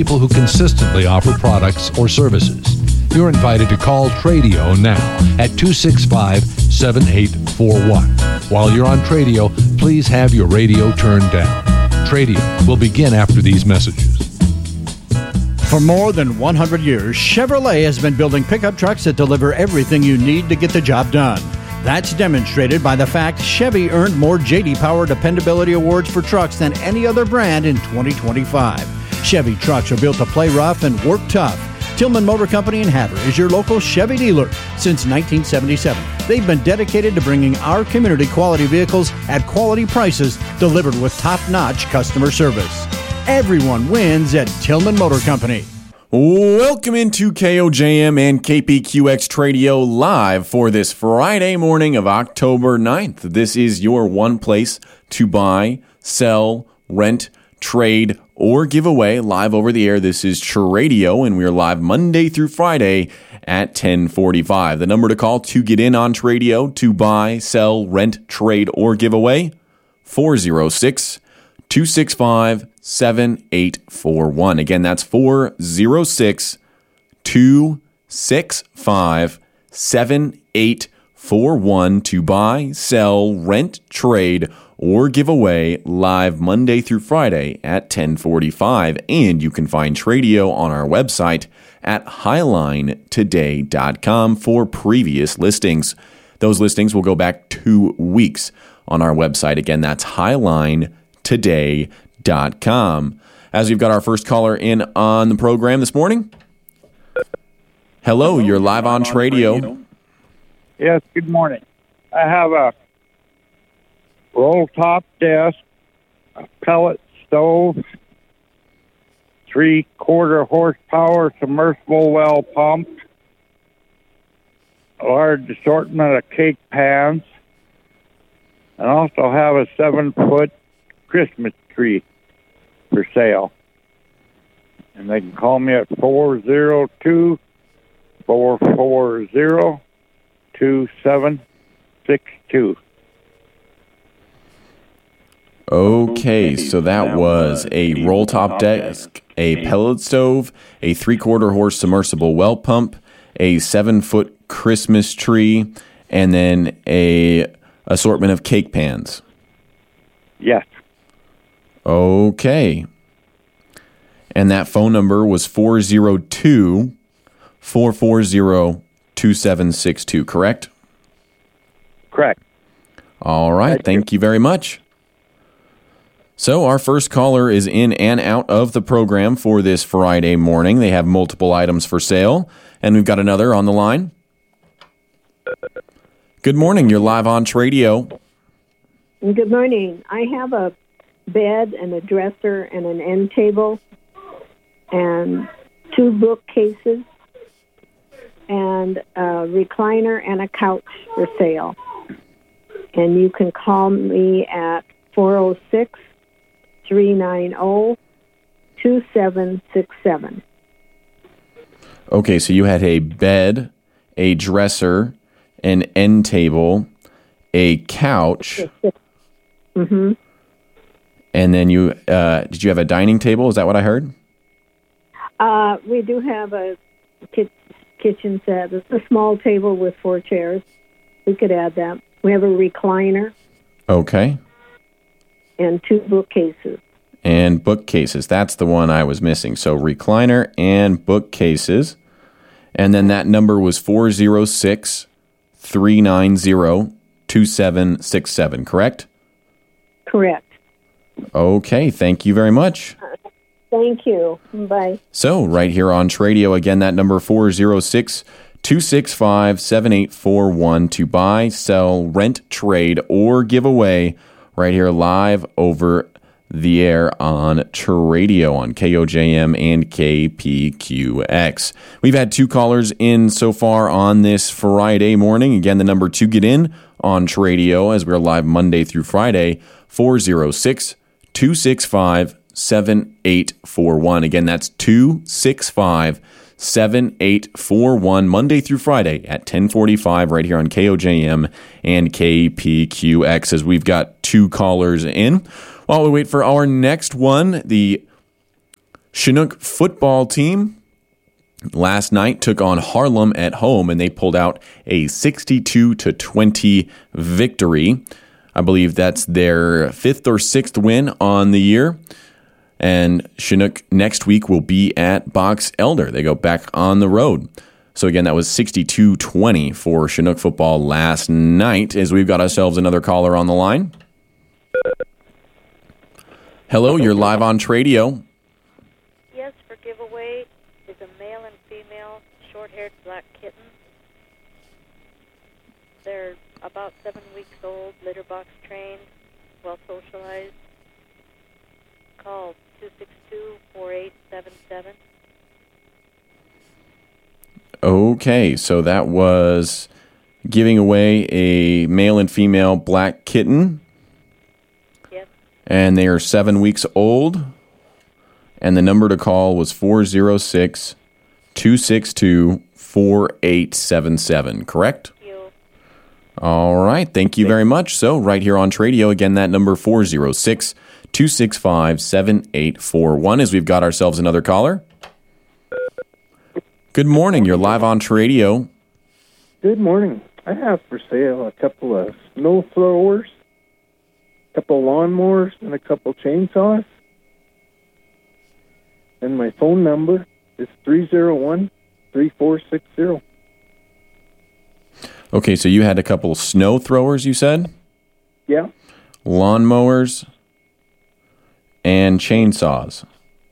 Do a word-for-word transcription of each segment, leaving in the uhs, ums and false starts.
people who consistently offer products or services. You're invited to call Tradio now at two six five, seven eight four one. While you're on Tradio, please have your radio turned down. Tradio will begin after these messages. For more than one hundred years, Chevrolet has been building pickup trucks that deliver everything you need to get the job done. That's demonstrated by the fact Chevy earned more J D Power Dependability Awards for trucks than any other brand in twenty twenty-five. Chevy trucks are built to play rough and work tough. Tillman Motor Company in Havre is your local Chevy dealer since nineteen seventy-seven. They've been dedicated to bringing our community quality vehicles at quality prices delivered with top-notch customer service. Everyone wins at Tillman Motor Company. Welcome into K O J M and K P Q X Tradio live for this Friday morning of October ninth. This is your one place to buy, sell, rent, trade, or give away live over the air. This is Tradio, and we are live Monday through Friday at ten forty-five. The number to call to get in on Tradio to buy, sell, rent, trade, or give away, four oh six, two six five, seven eight four one. Again, that's four oh six, two six five, seven eight four one to buy, sell, rent, trade, or give away live Monday through Friday at ten forty-five. And you can find Tradio on our website at highline today dot com for previous listings. Those listings will go back two weeks on our website. Again, that's highline today dot com. As we've got our first caller in on the program this morning. Hello, you're live on Tradio. Yes, good morning. I have a roll top desk, a pellet stove, three quarter horsepower submersible well pump, a large assortment of cake pans, and also have a seven foot Christmas tree for sale. And they can call me at four oh two, four four zero, two seven six two. Okay, so that was a roll-top desk, a pellet stove, a three-quarter horse submersible well pump, a seven-foot Christmas tree, and then a assortment of cake pans. Yes. Okay. And that phone number was four oh two, four four zero, two seven six two, correct? Correct. All right, thank, thank you. you very much. So our first caller is in and out of the program for this Friday morning. They have multiple items for sale, and we've got another on the line. Good morning. You're live on Tradio. Good morning. I have a bed and a dresser and an end table and two bookcases and a recliner and a couch for sale. And you can call me at four oh six, three nine zero, two seven six seven. Okay, so you had a bed, a dresser, an end table, a couch. Mm-hmm. And then you, uh, did you have a dining table? Is that what I heard? Uh, we do have a ki- kitchen set. It's a small table with four chairs. We could add that. We have a recliner. Okay. And two bookcases. And bookcases. That's the one I was missing. So recliner and bookcases. And then that number was four oh six, three nine zero, two seven six seven, correct? Correct. Okay, thank you very much. Thank you. Bye. So, right here on Tradio, again, that number four oh six, two six five, seven eight four one to buy, sell, rent, trade, or give away right here live over the air on Tradio on K O J M and K P Q X. We've had two callers in so far on this Friday morning. Again, the number to get in on Tradio as we're live Monday through Friday, four oh six, two six five, seven eight four one. Again, that's two six five, seven eight four one, Monday through Friday at ten forty-five right here on K O J M and K P Q X as we've got two callers in. While we wait for our next one, the Chinook football team last night took on Harlem at home, and they pulled out a sixty-two to twenty victory. I believe that's their fifth or sixth win on the year. And Chinook next week will be at Box Elder. They go back on the road. So again, that was sixty-two twenty for Chinook football last night, as we've got ourselves another caller on the line. Hello, you're live on Tradio. Yes, for giveaway is a male and female short-haired black kitten. They're about seven weeks old, litter box trained, well socialized. Call two six two, four eight seven seven. Okay, so that was giving away a male and female black kitten. Yes. And they are seven weeks old. And the number to call was four oh six, two six two, four eight seven seven, correct? Thank you. All right, thank you very much. So right here on Tradio, again, that number four oh six, two six five, seven eight four one, as we've got ourselves another caller. Good morning, you're live on Tradio. Good morning. I have for sale a couple of snow throwers, a couple of lawnmowers, and a couple chainsaws. And my phone number is three oh one, three four six zero. Okay, so you had a couple snow throwers, you said? Yeah. Lawnmowers and chainsaws.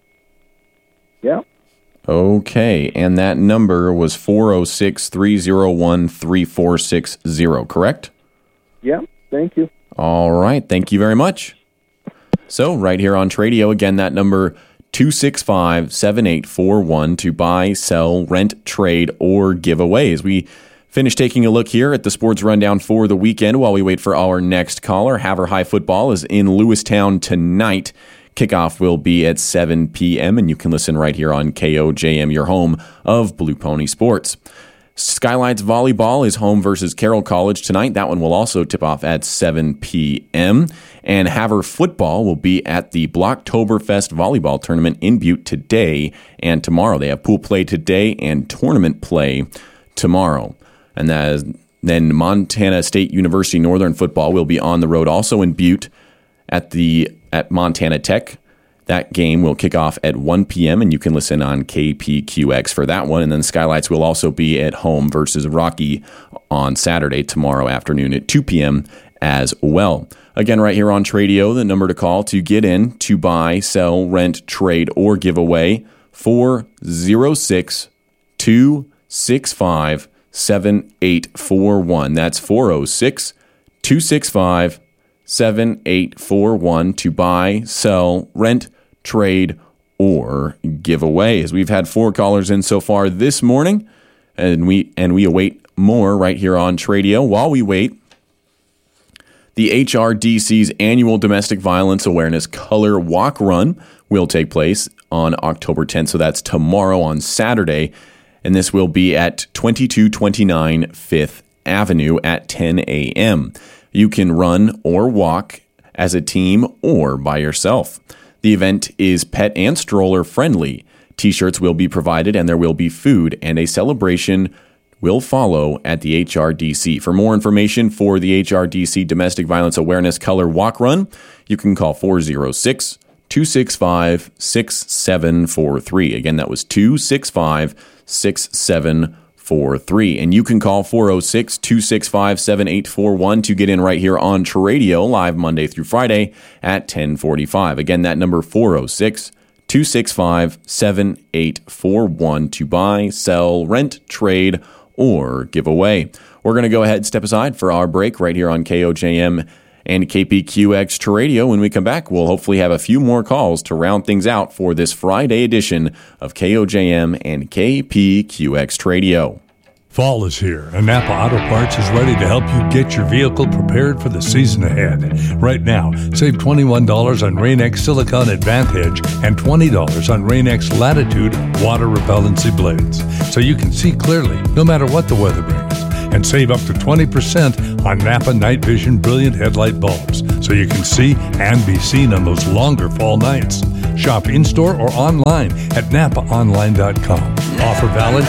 Yeah. Okay, and that number was four oh six, three oh one, three four six zero, correct? Yeah, thank you. All right, thank you very much. So, right here on Tradio, again, that number two six five, seven eight four one to buy, sell, rent, trade, or give away. As we finish taking a look here at the sports rundown for the weekend while we wait for our next caller. Havre High football is in Lewistown tonight. Kickoff will be at seven p.m., and you can listen right here on K O J M, your home of Blue Pony Sports. Skylights Volleyball is home versus Carroll College tonight. That one will also tip off at seven p.m. And Havre Football will be at the Blocktoberfest Volleyball Tournament in Butte today and tomorrow. They have pool play today and tournament play tomorrow. And that is, then Montana State University Northern Football will be on the road also in Butte at the at Montana Tech. That game will kick off at one p.m., and you can listen on K P Q X for that one. And then Skylights will also be at home versus Rocky on Saturday, tomorrow afternoon at two p.m. as well. Again, right here on Tradio, the number to call to get in, to buy, sell, rent, trade, or give away, four oh six, two six five, seven eight four one. That's four oh six, two six five, seven eight four one to buy, sell, rent, trade, or give away. As we've had four callers in so far this morning, and we and we await more right here on Tradio. While we wait, the H R D C's annual Domestic Violence Awareness Color Walk Run will take place on October tenth, so that's tomorrow on Saturday, and this will be at twenty-two twenty-nine Fifth Avenue at ten a.m. You can run or walk as a team or by yourself. The event is pet and stroller friendly. T-shirts will be provided, and there will be food, and a celebration will follow at the H R D C. For more information for the H R D C Domestic Violence Awareness Color Walk Run, you can call four oh six, two six five, six seven four three. Again, that was two six five, six seven four three. And you can call four oh six, two six five, seven eight four one to get in right here on Tradio, live Monday through Friday at ten forty-five. Again, that number four oh six, two six five, seven eight four one to buy, sell, rent, trade, or give away. We're going to go ahead and step aside for our break right here on K O J M and K P Q X Tradio. When we come back, we'll hopefully have a few more calls to round things out for this Friday edition of K O J M and K P Q X Tradio. Fall is here, and Napa Auto Parts is ready to help you get your vehicle prepared for the season ahead. Right now, save twenty-one dollars on Rain-X Silicon Advantage and twenty dollars on Rain-X Latitude water repellency blades, so you can see clearly no matter what the weather brings. And save up to twenty percent on Napa Night Vision Brilliant Headlight Bulbs, so you can see and be seen on those longer fall nights. Shop in-store or online at napa online dot com. Offer valid